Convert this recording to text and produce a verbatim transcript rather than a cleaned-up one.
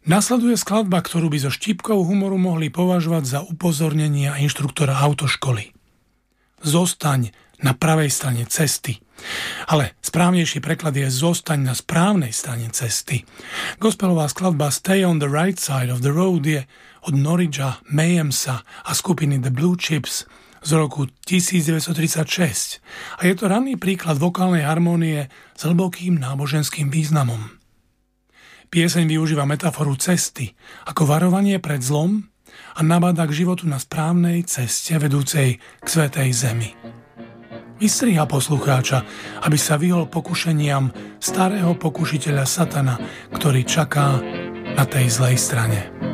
Nasleduje skladba, ktorú by so štípkou humoru mohli považovať za upozornenia inštruktora autoškoly. Zostaň na pravej strane cesty. Ale správnejší preklad je zostaň na správnej strane cesty. Gospelová skladba Stay on the right side of the road je od Norridgea Mayhemsa a skupiny The Blue Chips z roku devätnásťtridsaťšesť a je to ranný príklad vokálnej harmónie s hlbokým náboženským významom. Pieseň využíva metaforu cesty ako varovanie pred zlom a nabáda k životu na správnej ceste vedúcej k svätej zemi. Vystriha poslucháča, aby sa vyhol pokušeniam starého pokušiteľa satana, ktorý čaká na tej zlej strane.